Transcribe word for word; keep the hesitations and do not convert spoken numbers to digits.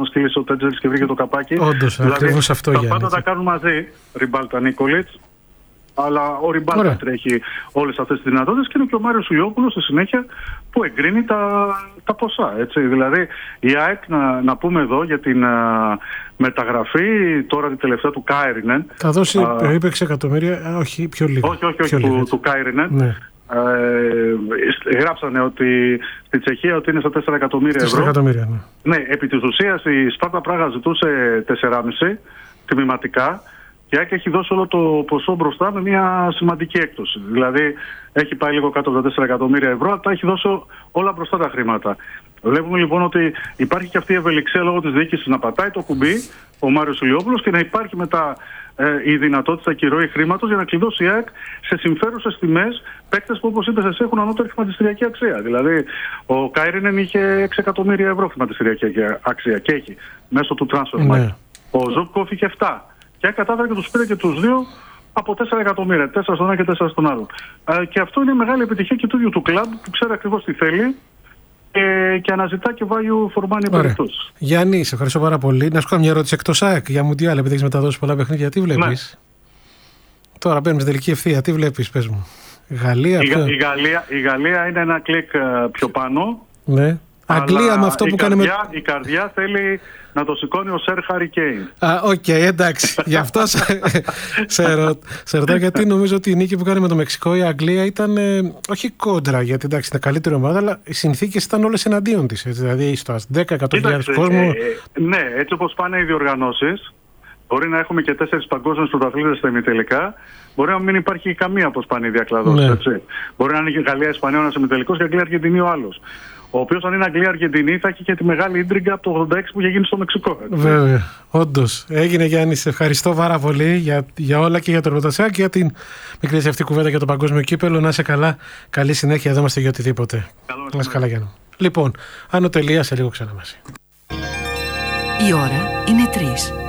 μας κύλησε ο Τέτζερης και βρήκε το καπάκι. Όντως, δηλαδή, ακριβώς αυτό, τα Γιάννη. πάντα τα κάνουν μαζί, Ριμπάλτα Νίκολιτς. Αλλά ο Ριμπάλτα τρέχει όλες αυτές τις δυνατότητες και είναι και ο Μάριος Ηλιόπουλος στη συνέχεια που εγκρίνει τα, τα ποσά. Έτσι. Δηλαδή η ΑΕΚ, να, να πούμε εδώ για την α, μεταγραφή τώρα την τελευταία του Κάιρινεν. Θα δώσει περίπου έξι εκατομμύρια, όχι πιο λίγο. Όχι, όχι, όχι, του, του Κάιρινεν. Ναι. Ε, γράψανε ότι στη Τσεχία ότι είναι στα τέσσερα εκατομμύρια ευρώ. εκατομμύρια, ναι. Ναι, επί της ουσίας η Σπάρτα Πράγα ζητούσε τέσσερα κόμμα πέντε τμηματικά. Και η ΑΕΚ έχει δώσει όλο το ποσό μπροστά με μια σημαντική έκπτωση. Δηλαδή έχει πάει λίγο κάτω από τα τέσσερα εκατομμύρια ευρώ, αλλά έχει δώσει όλα μπροστά τα χρήματα. Βλέπουμε λοιπόν ότι υπάρχει και αυτή η ευελιξία λόγω της διοίκησης να πατάει το κουμπί ο Μάριος Ηλιόπουλος και να υπάρχει μετά ε, η δυνατότητα και η ροή χρήματος για να κλειδώσει η ΑΕΚ σε συμφέρουσες τιμές παίκτες που, όπως είπες εσύ, έχουν ανώτερη χρηματιστηριακή αξία. Δηλαδή ο Κάιρινεν είχε έξι εκατομμύρια ευρώ χρηματιστηριακή αξία και έχει μέσω του transfer market. Ναι. Ο Ζόμπκοφ είχε επτά. Και κατάφερε και τους πήρε και τους δύο από τέσσερα εκατομμύρια. τέσσερα στον ένα και τέσσερα στον άλλο. Ε, και αυτό είναι μεγάλη επιτυχία και του ίδιου του κλαμπ που ξέρει ακριβώς τι θέλει ε, και αναζητά και value for money περιπτώσεις. Γιάννη, σε ευχαριστώ πάρα πολύ. Να σου κάνω μια ερώτηση εκτός ΑΕΚ για Μουντιάλ, επειδή έχεις μεταδώσει πολλά παιχνίδια. Τι βλέπεις? Ναι. Τώρα μπαίνουμε στην τελική ευθεία. Τι βλέπεις, πες μου? Γαλλία, η, η, Γαλλία, η Γαλλία είναι ένα κλικ πιο πάνω. Ναι. Αγγλία με αυτό η που καρδιά, κάνει με... Η καρδιά θέλει να το σηκώνει ο Σερ Χάρι Κέιν. Α, οκ, okay, εντάξει. Γι' αυτό σε, σε, ρω, σε ρωτάω, γιατί νομίζω ότι η νίκη που κάνει με το Μεξικό η Αγγλία ήταν ε, όχι κόντρα, γιατί εντάξει είναι καλύτερη ομάδα, αλλά οι συνθήκες ήταν όλες εναντίον της. Έτσι, δηλαδή στο δέκα εκατό χιλιάδες κόσμο. Ε, ε, ναι, έτσι όπως πάνε οι διοργανώσεις, μπορεί να έχουμε και τέσσερις παγκόσμιους πρωταθλητές στα ημιτελικά. Μπορεί να μην υπάρχει καμία όπως πάνε οι διακλαδώσεις. Ναι. Μπορεί να είναι και Γαλλία-Ισπανία ένας ημιτελικός και Αγγλία-Αργεντινή ο άλλος. Ο οποίος αν είναι Αγγλία-Αργεντινή θα έχει και τη μεγάλη ίντριγκα από το ογδόντα έξι που είχε γίνει στο Μεξικό. Έτσι. Βέβαια, όντως. Έγινε, Γιάννη, σε ευχαριστώ πάρα πολύ για, για όλα και για το ρωτασιά και για την μικρή αυτή κουβέντα για το παγκόσμιο κύπελο. Να είσαι καλά, καλή συνέχεια, εδώ είμαστε για οτιδήποτε. Να είσαι καλά, Γιάννη. Λοιπόν, Άνω τελεία, σε λίγο ξανά μαζί. Η ώρα είναι τρεις.